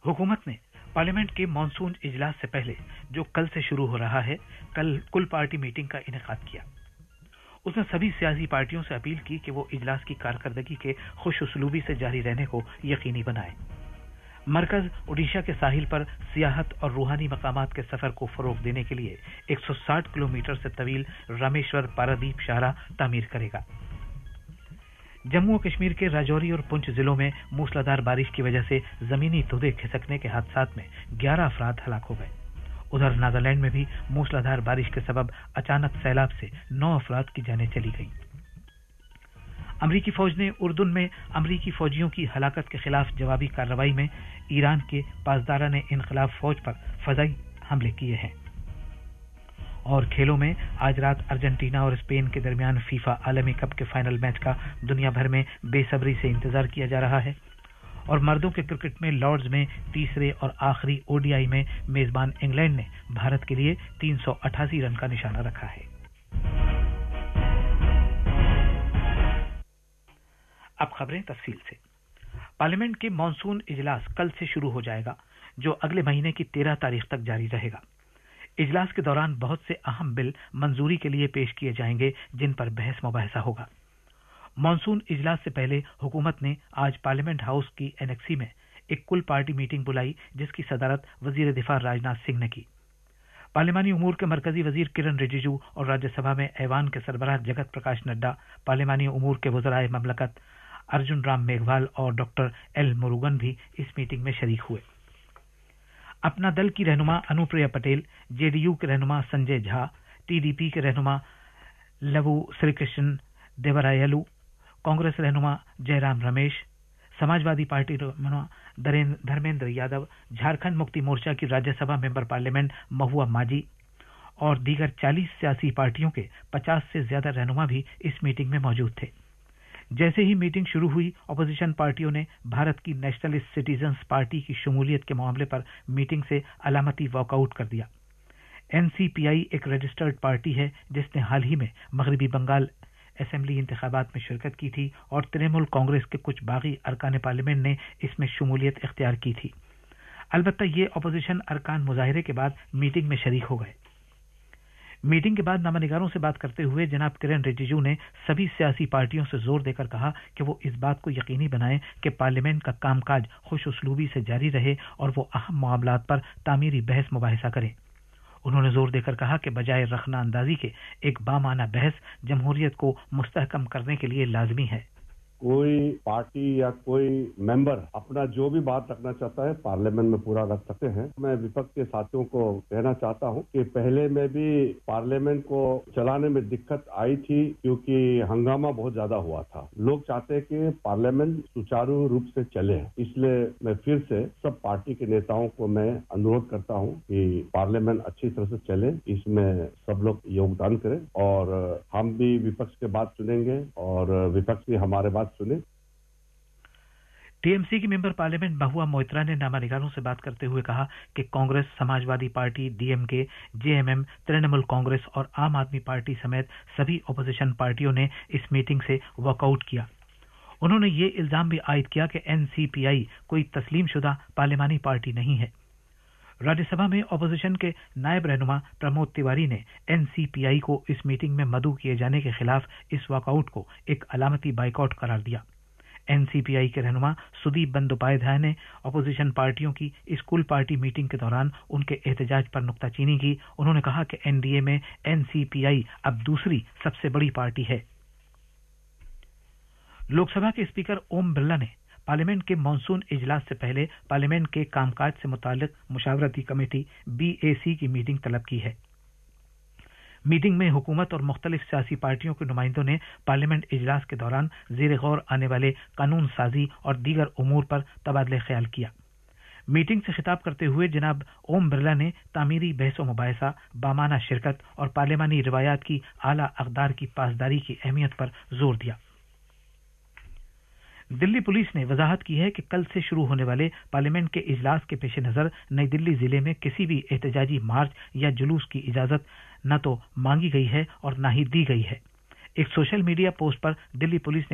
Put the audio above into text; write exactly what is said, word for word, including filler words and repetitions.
हुकूमत ने पार्लियामेंट के मॉनसून इजलास से पहले जो कल से शुरू हो रहा है, कल कुल पार्टी मीटिंग का इनेकाद किया। उसने सभी सियासी पार्टियों से अपील की कि वो इजलास की कारकर्दगी के खुश उसलूबी से जारी रहने को यकीनी बनाए। मरकज ओडिशा के साहिल पर सियाहत और रूहानी मकामात के सफर को फरोग देने के लिए एक सौ साठ किलोमीटर से तवील रामेश्वर पारादीप शाहराह तामीर करेगा। जम्मू और कश्मीर के राजौरी और पुंछ जिलों में मूसलाधार बारिश की वजह से जमीनी धुएं खिसकने के हादसात में ग्यारह अफराद हलाक हो गए। उधर नागालैंड में भी मूसलाधार बारिश के सबब अचानक सैलाब से नौ अफराद की जानें चली गईं। अमरीकी फौज ने उर्दुन में अमरीकी फौजियों की हलाकत के खिलाफ जवाबी कार्रवाई में ईरान के पासदारा ने इनकलाब फौज पर फजाई हमले किए हैं। और खेलों में आज रात अर्जेंटीना और स्पेन के दरमियान फीफा आलमी कप के फाइनल मैच का दुनिया भर में बेसब्री से इंतजार किया जा रहा है। और मर्दों के क्रिकेट में लॉर्ड्स में तीसरे और आखिरी ओडीआई में मेजबान इंग्लैंड ने भारत के लिए तीन सौ अठासी रन का निशाना रखा है। अब खबरें तफसील से। पार्लियामेंट के मॉनसून इजलास कल से शुरू हो जाएगा, जो अगले महीने की तेरह तारीख तक जारी रहेगा। इजलास के दौरान बहुत से अहम बिल मंजूरी के लिए पेश किए जाएंगे, जिन पर बहस मुबाहिसा होगा। मॉनसून इजलास से पहले हुकूमत ने आज पार्लियामेंट हाउस की एनेक्सी में एक कुल पार्टी मीटिंग बुलाई, जिसकी सदारत वजीर दिफा राजनाथ सिंह ने की। पार्लियामानी उमूर के मरकजी वजीर किरण रिजिजू और राज्यसभा में ऐवान के सरबराह जगत प्रकाश नड्डा, पार्लियामानी उमूर के वज़राए ममलकत अर्जुन राम मेघवाल और डॉक्टर एल मुरुगन भी इस मीटिंग में शरीक हुए। अपना दल की रहनुमा अनुप्रिया पटेल, जेडीयू के रहनुमा संजय झा, टीडीपी के रहनुमा लवु श्रीकृष्ण देवरायलु, कांग्रेस रहनुमा जयराम रमेश, समाजवादी पार्टी रहनुमा धर्मेंद्र यादव, झारखंड मुक्ति मोर्चा की राज्यसभा मेंबर पार्लियामेंट महुआ माजी और दीगर चालीस सियासी पार्टियों के पचास से ज्यादा रहनुमा भी इस मीटिंग में मौजूद थे। जैसे ही मीटिंग शुरू हुई, अपोजिशन पार्टियों ने भारत की नेशनलिस्ट सिटीजन्स पार्टी की शमूलियत के मामले पर मीटिंग से अलामती वॉकआउट कर दिया। एनसीपीआई एक रजिस्टर्ड पार्टी है, जिसने हाल ही में मगरबी बंगाल असेंबली इंतखाबात में शिरकत की थी, और तृणमूल कांग्रेस के कुछ बागी अरकान पार्लियामेंट ने इसमें शमूलियत इख्तियार की थी। अलबत्ता ये अपोजिशन अरकान मुजाहिरे के बाद मीटिंग में शरीक हो गए। मीटिंग के बाद नामानिगारों से बात करते हुए जनाब किरण रिजिजू ने सभी सियासी पार्टियों से जोर देकर कहा कि वो इस बात को यकीनी बनाएं कि पार्लियामेंट का कामकाज खुश उसलूबी से जारी रहे और वो अहम मामलात पर तामीरी बहस मुबाहिसा करें। उन्होंने जोर देकर कहा कि बजाय रखना अंदाजी के एक बामाना बहस जमहूरियत को मुस्तहकम करने के लिए लाजमी है। कोई पार्टी या कोई मेंबर अपना जो भी बात रखना चाहता है पार्लियामेंट में पूरा रख सकते हैं। मैं विपक्ष के साथियों को कहना चाहता हूं कि पहले में भी पार्लियामेंट को चलाने में दिक्कत आई थी, क्योंकि हंगामा बहुत ज्यादा हुआ था। लोग चाहते हैं कि पार्लियामेंट सुचारू रूप से चले, इसलिए मैं फिर से सब पार्टी के नेताओं को मैं अनुरोध करता हूं कि पार्लियामेंट अच्छी तरह से चले, इसमें सब लोग योगदान करें और हम भी विपक्ष के बात सुनेंगे और विपक्ष भी हमारे बात सुने। टीएमसी की मेंबर पार्लियामेंट महुआ मोइत्रा ने नामानिगारों से बात करते हुए कहा कि Congress, Samajwadi party, DMK, JMM, Trinamool Congress और आम आदमी पार्टी समेत सभी अपोजिशन पार्टियों ने इस मीटिंग से वॉकआउट किया। उन्होंने ये इल्जाम भी आयद किया कि एनसीपीआई कोई तस्लीमशुदा पार्लियामानी पार्टी नहीं है। राज्यसभा में अपोजिशन के नायब रहनुमा प्रमोद तिवारी ने एनसीपीआई को इस मीटिंग में मदऊ किए जाने के खिलाफ इस वॉकआउट को एक अलामती बाइकआउट करार दिया। एनसीपीआई के रहनुमा सुदीप बंदोपाध्याय ने अपोजिशन पार्टियों की इस कुल पार्टी मीटिंग के दौरान उनके एहतजाज पर नुक्ताचीनी की। उन्होंने कहा कि एनडीए में एनसीपीआई अब दूसरी सबसे बड़ी पार्टी है। लोकसभा के स्पीकर ओम बिरला ने पार्लियामेंट के मॉनसून इजलास से पहले पार्लियामेंट के कामकाज से मुताल्लिक मुशावरती कमेटी बीएसी की मीटिंग तलब की है। मीटिंग में हुकूमत और मुख्तलिफ सियासी पार्टियों के नुमाइंदों ने पार्लियामेंट इजलास के दौरान ज़ेर गौर आने वाले कानून साजी और दीगर उमूर पर तबादले ख्याल किया। मीटिंग से खिताब करते हुए जनाब ओम बिरला ने तामीरी बहस मुबाहिसा, बामाना शिरकत और पार्लियामानी रिवायात की आला अक़दार की पासदारी की अहमियत पर जोर दिया। दिल्ली पुलिस ने वजाहत की है कि कल से शुरू होने वाले पार्लियामेंट के इजलास के पेश नजर नई दिल्ली जिले में किसी भी एहतजाजी मार्च या जुलूस की इजाजत न तो मांगी गई है और न ही दी गई है। एक सोशल मीडिया पोस्ट पर दिल्ली पुलिस ने